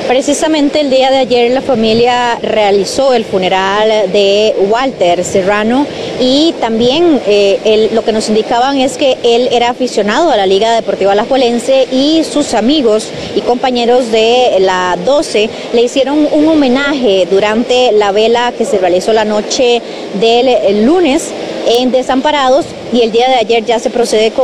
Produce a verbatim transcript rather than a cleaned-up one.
Precisamente el día de ayer la familia realizó el funeral de Walter Serrano y también eh, el, lo que nos indicaban es que él era aficionado a la Liga Deportiva Alajuelense y sus amigos y compañeros de la doce le hicieron un homenaje durante la vela que se realizó la noche del lunes en Desamparados, y el día de ayer ya se procede con